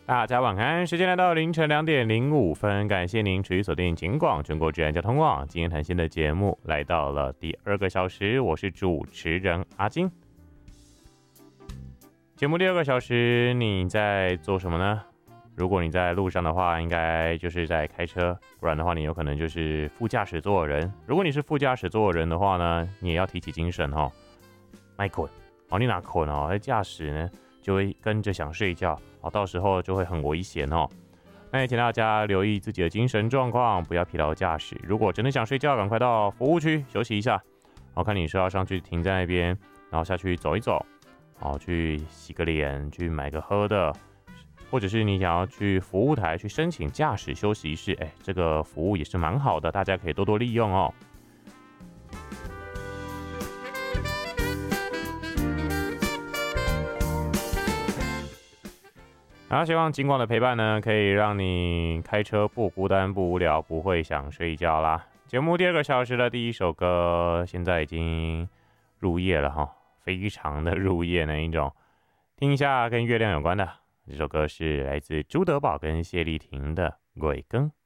大家晚安，时间来到凌晨2:05，感谢您持续锁定警广全国治安交通网。今天谈心的节目来到了第2个小时，我是主持人阿金。节目第2个小时你在做什么呢？如果你在路上的话，应该就是在开车，不然的话你有可能就是副驾驶座的人。如果你是副驾驶座的人的话呢，你也要提起精神哦，麦困哦，你哪困哦？在驾驶呢就会跟着想睡觉。到时候就会很危险哦。那也请大家留意自己的精神状况，不要疲劳驾驶。如果真的想睡觉，赶快到服务区休息一下。看你是要上去停在那边，然后下去走一走，去洗个脸，去买个喝的，或者是你想要去服务台去申请驾驶休息室，这个服务也是蛮好的，大家可以多多利用哦。然后希望警广的陪伴呢，可以让你开车不孤单、不无聊、不会想睡觉啦。节目第2个小时的第一首歌，现在已经入夜了哈，非常的入夜那一种。听一下跟月亮有关的，这首歌是来自朱德宝跟谢丽婷的《鬼更》。